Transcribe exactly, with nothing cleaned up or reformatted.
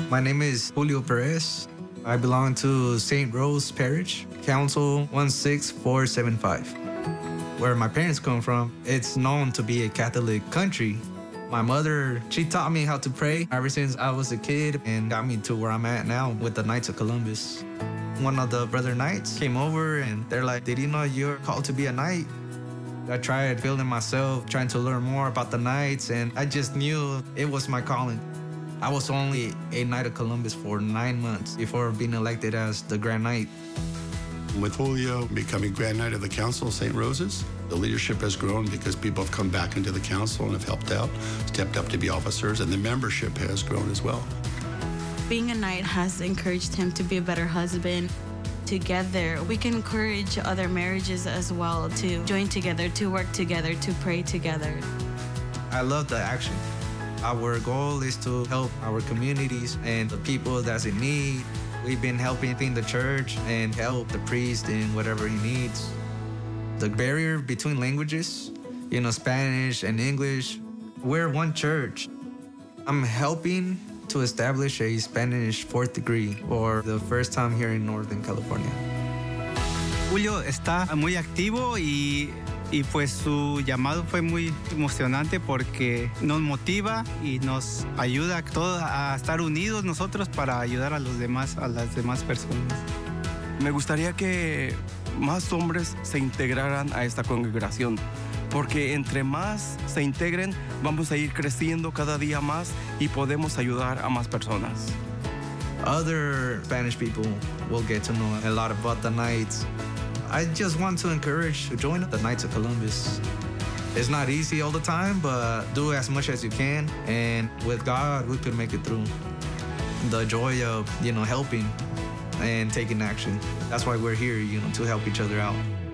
My name is Julio Perez. I belong to Saint Rose Parish, Council one six four seven five. Where my parents come from, it's known to be a Catholic country. My mother, she taught me how to pray ever since I was a kid and got me to where I'm at now with the Knights of Columbus. One of the brother knights came over and they're like, did you know you're called to be a knight? I tried building myself, trying to learn more about the knights, and I just knew it was my calling. I was only a Knight of Columbus for nine months before being elected as the Grand Knight. With Julio becoming Grand Knight of the Council of Saint Roses, the leadership has grown because people have come back into the council and have helped out, stepped up to be officers, and the membership has grown as well. Being a knight has encouraged him to be a better husband. Together, we can encourage other marriages as well to join together, to work together, to pray together. I love the action. Our goal is to help our communities and the people that's in need. We've been helping the church and help the priest in whatever he needs. The barrier between languages, you know, Spanish and English, we're one church. I'm helping to establish a Spanish fourth degree for the first time here in Northern California. Julio está muy activo y, y pues su llamado fue muy emocionante porque nos motiva y nos ayuda a todos a estar unidos nosotros para ayudar a los demás, a las demás personas. Me gustaría que más hombres se integraran a esta congregación, porque entre más se integren, vamos a ir creciendo cada día más y podemos ayudar a más personas. Other Spanish people will get to know a lot about the Knights. I just want to encourage to join the Knights of Columbus. It's not easy all the time, but do as much as you can, and with God, we could make it through. The joy of, you know, helping and taking action. That's why we're here, you know, to help each other out.